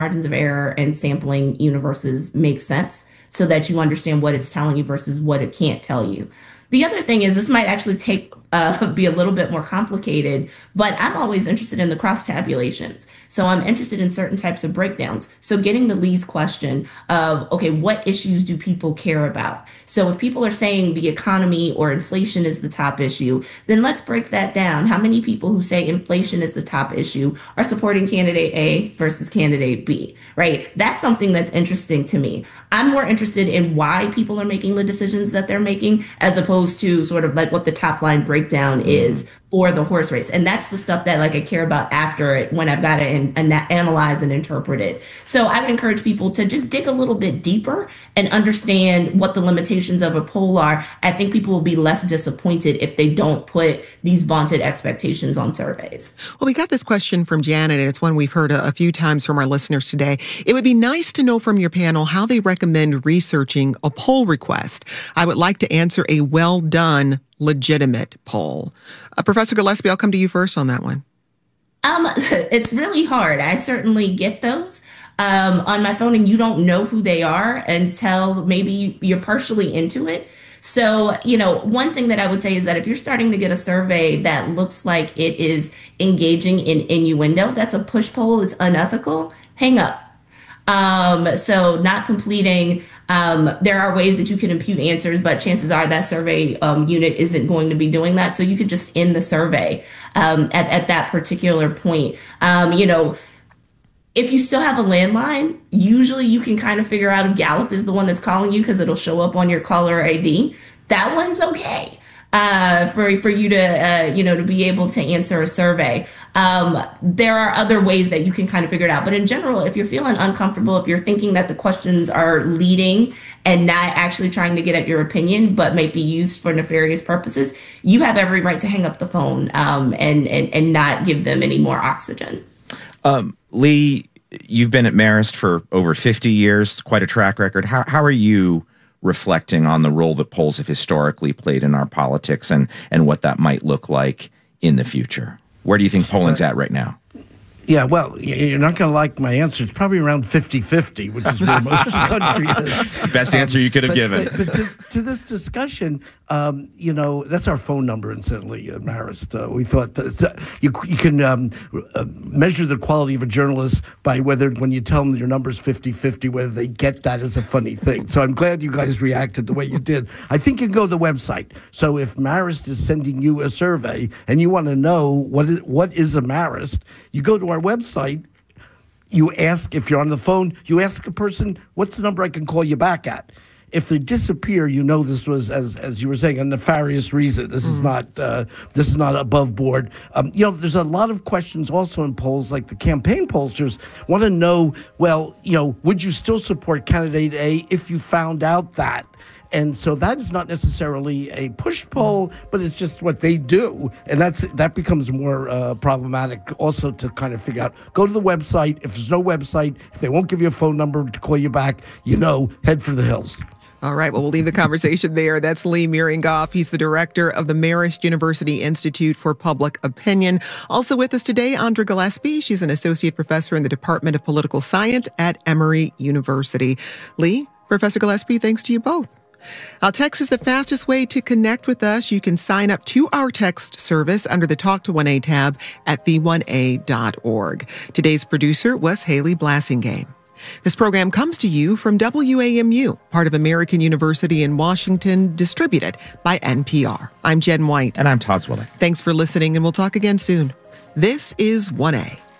margins of error and sampling universes make sense so that you understand what it's telling you versus what it can't tell you. The other thing is this might actually take be a little bit more complicated, but I'm always interested in the cross tabulations. So I'm interested in certain types of breakdowns. So getting to Lee's question of, okay, what issues do people care about? So if people are saying the economy or inflation is the top issue, then let's break that down. How many people who say inflation is the top issue are supporting candidate A versus candidate B, right? That's something that's interesting to me. I'm more interested in why people are making the decisions that they're making as opposed to sort of like what the top line breakdown is for the horse race. And that's the stuff that like I care about after it when I've got to analyze and interpret it. So I would encourage people to just dig a little bit deeper and understand what the limitations of a poll are. I think people will be less disappointed if they don't put these vaunted expectations on surveys. Well, we got this question from Janet, and it's one we've heard a few times from our listeners today. It would be nice to know from your panel how they recommend researching a poll request. I would like to answer a well-done, legitimate poll. Professor Gillespie, I'll come to you first on that one. It's really hard. I certainly get those on my phone, and you don't know who they are until maybe you're partially into it. So, one thing that I would say is that if you're starting to get a survey that looks like it is engaging in innuendo, that's a push poll, it's unethical, hang up. So not completing, there are ways that you can impute answers, but chances are that survey unit isn't going to be doing that. So you could just end the survey at that particular point. If you still have a landline, usually you can kind of figure out if Gallup is the one that's calling you because it'll show up on your caller ID. That one's okay for you to to be able to answer a survey. There are other ways that you can kind of figure it out. But in general, if you're feeling uncomfortable, if you're thinking that the questions are leading and not actually trying to get at your opinion, but might be used for nefarious purposes, you have every right to hang up the phone and not give them any more oxygen. Lee, you've been at Marist for over 50 years, quite a track record. How are you reflecting on the role that polls have historically played in our politics and what that might look like in the future? Where do you think polling's at right now? Yeah, well, you're not going to like my answer. It's probably around 50-50, which is where most of the country is. It's the best answer you could have given. But to this discussion, that's our phone number, incidentally, Marist. We thought that you can measure the quality of a journalist by whether, when you tell them your number's 50-50, whether they get that as a funny thing. So I'm glad you guys reacted the way you did. I think you can go to the website. So if Marist is sending you a survey and you want to know what is a Marist, you go to our website. You ask, if you're on the phone, you ask the person, what's the number I can call you back at? If they disappear, this was, as you were saying, a nefarious reason. This is not above board. There's a lot of questions also in polls, like the campaign pollsters want to know, would you still support candidate A if you found out that? And so that is not necessarily a push poll, but it's just what they do. And that becomes more problematic also to kind of figure out. Go to the website. If there's no website, if they won't give you a phone number to call you back, head for the hills. All right, well, we'll leave the conversation there. That's Lee Miringoff. He's the director of the Marist University Institute for Public Opinion. Also with us today, Andra Gillespie. She's an associate professor in the Department of Political Science at Emory University. Lee, Professor Gillespie, thanks to you both. Our text is the fastest way to connect with us. You can sign up to our text service under the Talk to 1A tab at v1a.org. Today's producer was Haley Blassingame. This program comes to you from WAMU, part of American University in Washington, distributed by NPR. I'm Jen White. And I'm Todd Zwilling. Thanks for listening, and we'll talk again soon. This is 1A.